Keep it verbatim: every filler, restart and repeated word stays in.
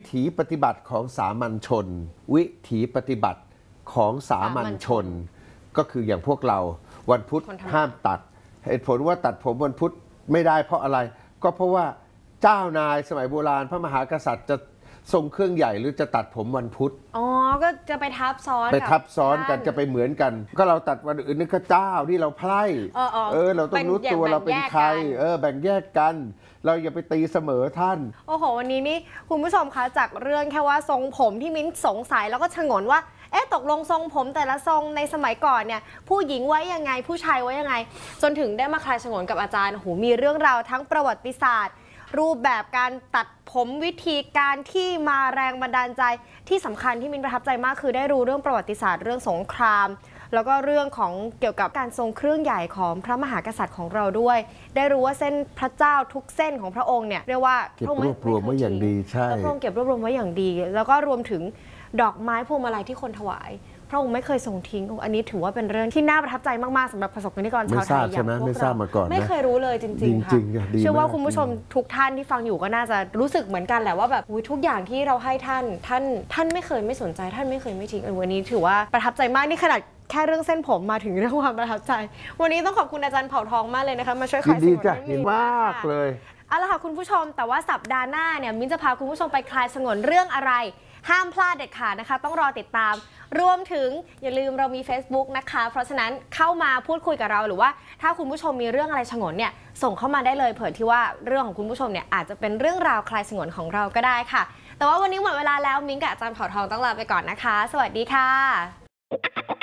ถีปฏิบัติของสามัญชนวิถีปฏิบัติของสามัญชนก็คืออย่างพวกเราวันพุธห้ามตัดเหตุผลว่าตัดผมวันพุธไม่ได้เพราะอะไรก็เพราะว่าเจ้านายสมัยโบราณพระมหากษัตริย์จะทรงเครื่องใหญ่หรือจะตัดผมวันพุธอ๋อก็จะไปทับซ้อนไปทับซ้อนกันจะไปเหมือนกันก็เราตัดวันอื่นนี่ก็เจ้าที่เราไพร่เออเออเราต้องรู้ตัวเราเป็นใครเออแบ่งแยกกันเราอย่าไปตีเสมอท่านโอ้โหวันนี้นี่คุณผู้ชมคะจากเรื่องแค่ว่าทรงผมที่มิ้นสงสัยแล้วก็ฉงนว่าเอ๊ะตกลงทรงผมแต่ละทรงในสมัยก่อนเนี่ยผู้หญิงไว้ยังไงผู้ชายไว้ยังไงจนถึงได้มาคลายฉงนกับอาจารย์โอ้โหมีเรื่องราวทั้งประวัติศาสตร์รูปแบบการตัดผมวิธีการที่มาแรงบันดาลใจที่สำคัญที่มินประทับใจมากคือได้รู้เรื่องประวัติศาสตร์เรื่องสงครามแล้วก็เรื่องของเกี่ยวกับการทรงเครื่องใหญ่ของพระมหากษัตริย์ของเราด้วยได้รู้ว่าเส้นพระเจ้าทุกเส้นของพระองค์เนี่ยเรียกว่าเก็บรวบรวมไว้อย่างดีใช่พระองค์เก็บรวบรวมไว้อย่างดีแล้วก็รวมถึงดอกไม้พวงมาลัยที่คนถวายพระองค์ไม่เคยทรงทิ้งอันนี้ถือว่าเป็นเรื่องที่น่าประทับใจมากๆสำหรับประสบกรณิกรชาวไทยอย่างพวกเราไม่ทราบมาก่อนไม่เคยรู้เลยจริงๆค่ะเชื่อว่าคุณผู้ชมทุกท่านที่ฟังอยู่ก็น่าจะรู้สึกเหมือนกันแหละว่าแบบทุกอย่างที่เราให้ท่านท่านท่านไม่เคยไม่สนใจท่านไม่เคยไม่ทิ้งวันนี้ถือว่าประทับใจมากนี่ขนาดแค่เรื่องเส้นผมมาถึงเรื่องความประทับใจวันนี้ต้องขอบคุณอาจารย์เผ่าทองมากเลยนะคะมาช่วยคลายสงวนให้มิ้นมากเลยเอาละค่ะคุณผู้ชมแต่ว่าสัปดาห์หน้าเนี่ยมิ้นจะพาคุณผู้ชมไปคลายสงวนเรื่องอะไรห้ามพลาดเด็ดขาดนะคะต้องรอติดตามรวมถึงอย่าลืมเรามี Facebook นะคะเพราะฉะนั้นเข้ามาพูดคุยกับเราหรือว่าถ้าคุณผู้ชมมีเรื่องอะไรฉงนเนี่ยส่งเข้ามาได้เลยเผื่อที่ว่าเรื่องของคุณผู้ชมเนี่ยอาจจะเป็นเรื่องราวคลายสงวนของเราก็ได้ค่ะแต่ว่าวันนี้หมดเวลาแล้วมิ้นกับอาจารย์เผ่าทองต้องลาไปก่อนนะคะสวัสดีค่ะ